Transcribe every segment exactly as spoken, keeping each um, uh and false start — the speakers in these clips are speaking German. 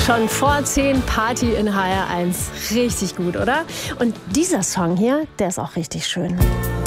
Schon vor zehn Party in H R eins. Richtig gut, oder? Und dieser Song hier, der ist auch richtig schön.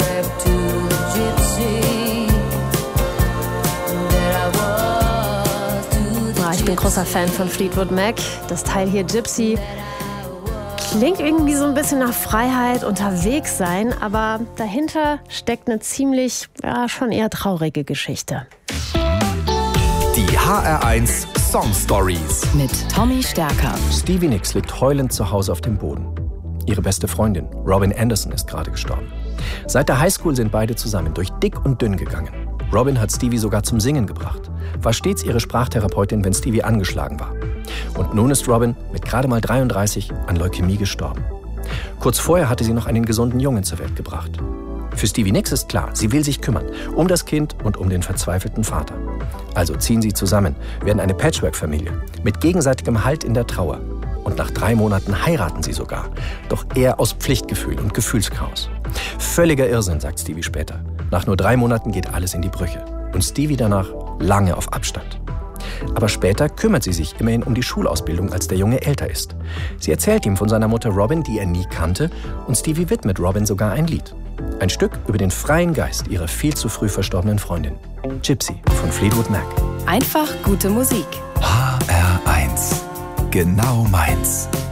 Ich bin großer Fan von Fleetwood Mac. Das Teil hier, Gypsy, klingt irgendwie so ein bisschen nach Freiheit, unterwegs sein, aber dahinter steckt eine ziemlich, ja, schon eher traurige Geschichte. Die H R eins Song Stories mit Tommy Stärker. Stevie Nicks liegt heulend zu Hause auf dem Boden. Ihre beste Freundin, Robin Anderson, ist gerade gestorben. Seit der Highschool sind beide zusammen durch dick und dünn gegangen. Robin hat Stevie sogar zum Singen gebracht, war stets ihre Sprachtherapeutin, wenn Stevie angeschlagen war. Und nun ist Robin mit gerade mal dreiunddreißig an Leukämie gestorben. Kurz vorher hatte sie noch einen gesunden Jungen zur Welt gebracht. Für Stevie Nicks ist klar, sie will sich kümmern, um das Kind und um den verzweifelten Vater. Also ziehen sie zusammen, werden eine Patchwork-Familie, mit gegenseitigem Halt in der Trauer. Und nach drei Monaten heiraten sie sogar, doch eher aus Pflichtgefühl und Gefühlschaos. Völliger Irrsinn, sagt Stevie später. Nach nur drei Monaten geht alles in die Brüche. Und Stevie danach lange auf Abstand. Aber später kümmert sie sich immerhin um die Schulausbildung, als der Junge älter ist. Sie erzählt ihm von seiner Mutter Robin, die er nie kannte, und Stevie widmet Robin sogar ein Lied. Ein Stück über den freien Geist ihrer viel zu früh verstorbenen Freundin. Gypsy von Fleetwood Mac. Einfach gute Musik. H R eins. Genau meins.